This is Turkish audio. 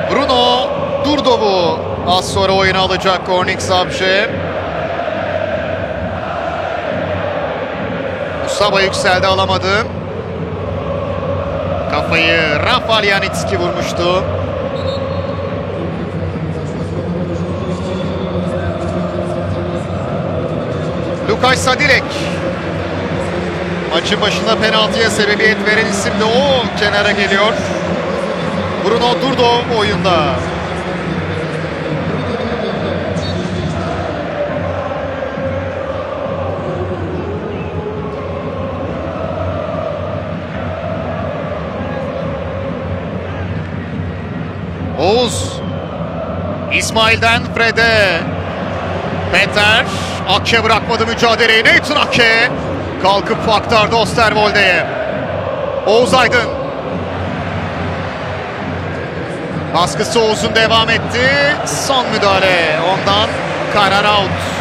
Bruno Durdov'u az sonra oyuna alacak Kornik Zabrze. Musaba yükseldi, alamadı. Kafayı Rafael Janitski vurmuştu. Lukaj Sadirek. Maçın başında penaltıya sebebiyet veren isim de o kenara geliyor. Bruno Durdov oyunda. Oğuz. İsmail'den Fred'e. Peter. Ake bırakmadı mücadeleyi. Nathan Ake. Kalkıp aktardı Osterwolde'ye. Oğuz Aydın. Baskısı Oğuz'un devam etti. Son müdahale. Ondan karar out.